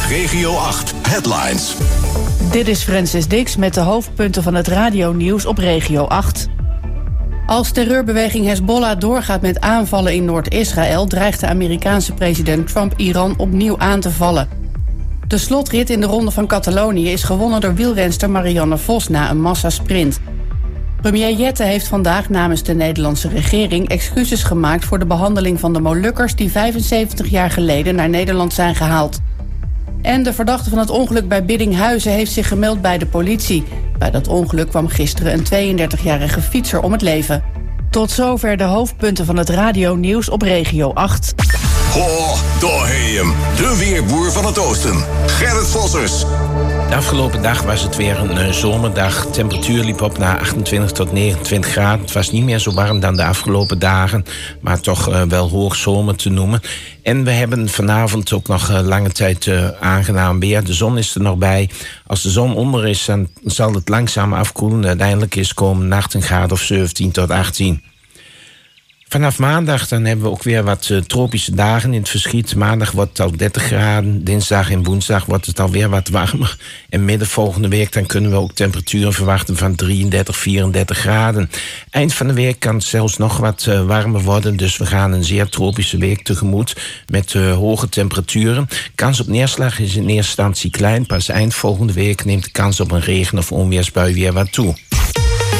Regio 8 Headlines. Dit is Francis Dix met de hoofdpunten van het radionieuws op Regio 8. Als terreurbeweging Hezbollah doorgaat met aanvallen in Noord-Israël, dreigt de Amerikaanse president Trump Iran opnieuw aan te vallen. De slotrit in de Ronde van Catalonië is gewonnen door wielrenster Marianne Vos na een massasprint. Premier Jette heeft vandaag namens de Nederlandse regering excuses gemaakt voor de behandeling van de Molukkers die 75 jaar geleden naar Nederland zijn gehaald. En de verdachte van het ongeluk bij Biddinghuizen heeft zich gemeld bij de politie. Bij dat ongeluk kwam gisteren een 32-jarige fietser om het leven. Tot zover de hoofdpunten van het radionieuws op Regio 8. Ho, daar heb je hem. De weerboer van het oosten. Gerrit Vossers. De afgelopen dag was het weer een zomerdag. De temperatuur liep op naar 28 tot 29 graden. Het was niet meer zo warm dan de afgelopen dagen, maar toch wel hoog zomer te noemen. En we hebben vanavond ook nog lange tijd aangenaam weer. De zon is er nog bij. Als de zon onder is, dan zal het langzaam afkoelen. Uiteindelijk is komende nacht een graad of 17 tot 18. Vanaf maandag dan hebben we ook weer wat tropische dagen in het verschiet. Maandag wordt het al 30 graden. Dinsdag en woensdag wordt het alweer wat warmer. En midden volgende week dan kunnen we ook temperaturen verwachten van 33, 34 graden. Eind van de week kan het zelfs nog wat warmer worden. Dus we gaan een zeer tropische week tegemoet met hoge temperaturen. Kans op neerslag is in eerste instantie klein. Pas eind volgende week neemt de kans op een regen- of onweersbui weer wat toe.